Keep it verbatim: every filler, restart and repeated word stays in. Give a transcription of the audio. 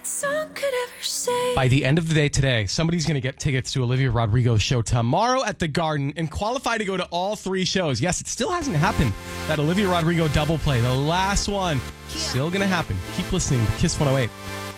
that song could ever say. By the end of the day today, somebody's going to get tickets to Olivia Rodrigo's show tomorrow at the Garden and qualify to go to all three shows. Yes, it still hasn't happened. That Olivia Rodrigo double play, the last one, still going to happen. Keep listening to Kiss one oh eight.